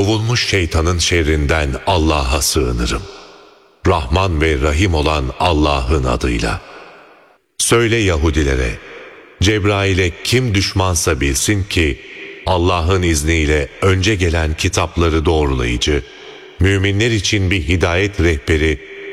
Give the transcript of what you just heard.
kovulmuş şeytanın şerrinden Allah'a sığınırım. Rahman ve Rahim olan Allah'ın adıyla. Söyle Yahudilere, Cebrail'e kim düşmansa bilsin ki, Allah'ın izniyle önce gelen kitapları doğrulayıcı, müminler için bir hidayet rehberi